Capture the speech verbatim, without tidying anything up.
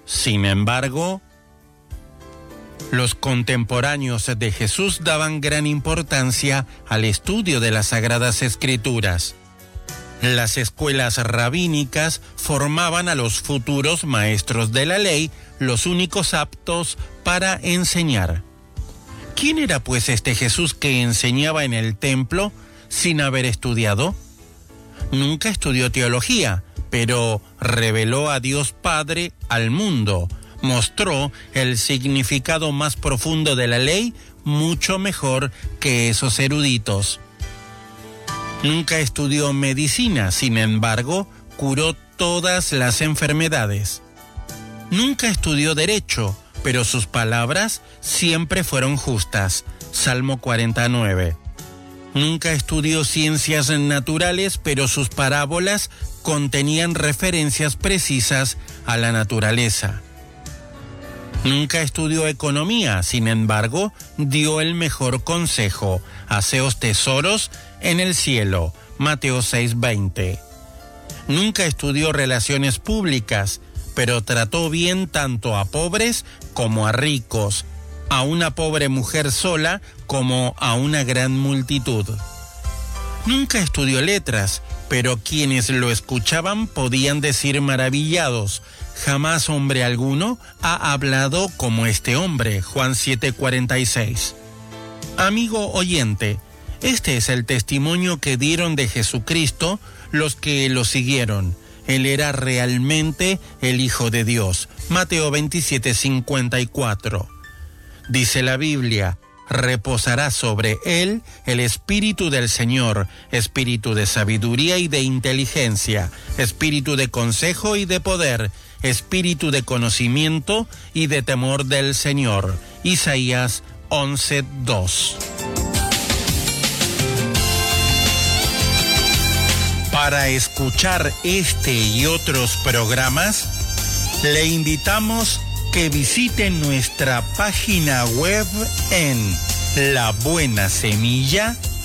Sin embargo, los contemporáneos de Jesús daban gran importancia al estudio de las Sagradas Escrituras. Las escuelas rabínicas formaban a los futuros maestros de la ley, los únicos aptos para enseñar. ¿Quién era pues este Jesús que enseñaba en el templo sin haber estudiado? Nunca estudió teología, pero reveló a Dios Padre al mundo. Mostró el significado más profundo de la ley mucho mejor que esos eruditos. Nunca estudió medicina, sin embargo, curó todas las enfermedades. Nunca estudió derecho, pero sus palabras siempre fueron justas. Salmo cuarenta y nueve. Nunca estudió ciencias naturales, pero sus parábolas contenían referencias precisas a la naturaleza. Nunca estudió economía, sin embargo, dio el mejor consejo: haceos tesoros en el cielo. Mateo seis veinte. Nunca estudió relaciones públicas, pero trató bien tanto a pobres como a ricos, a una pobre mujer sola como a una gran multitud. Nunca estudió letras, pero quienes lo escuchaban podían decir maravillados: jamás hombre alguno ha hablado como este hombre. Juan siete cuarenta y seis. Amigo oyente, este es el testimonio que dieron de Jesucristo los que lo siguieron. Él era realmente el Hijo de Dios. Mateo veintisiete cincuenta y cuatro. Dice la Biblia: reposará sobre él el Espíritu del Señor, espíritu de sabiduría y de inteligencia, espíritu de consejo y de poder, espíritu de conocimiento y de temor del Señor. Isaías once dos. Para escuchar este y otros programas, le invitamos que visite nuestra página web en la buena semilla